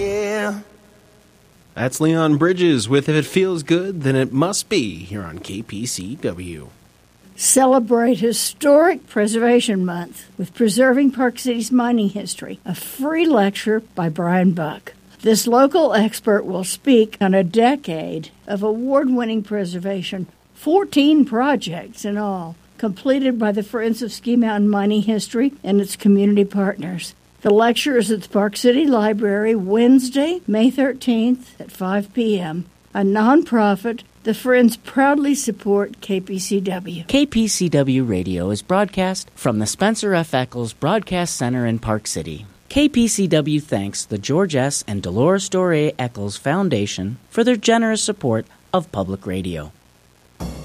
yeah. That's Leon Bridges with If It Feels Good, Then It Must Be, here on KPCW. Celebrate Historic Preservation Month with Preserving Park City's Mining History, a free lecture by Brian Buck. This local expert will speak on a decade of award-winning preservation, 14 projects in all, completed by the Friends of Ski Mountain Mining History and its community partners. The lecture is at the Park City Library Wednesday, May 13th at 5 p.m. A nonprofit, the Friends proudly support KPCW. KPCW Radio is broadcast from the Spencer F. Eccles Broadcast Center in Park City. KPCW thanks the George S. and Dolores Doré Eccles Foundation for their generous support of public radio.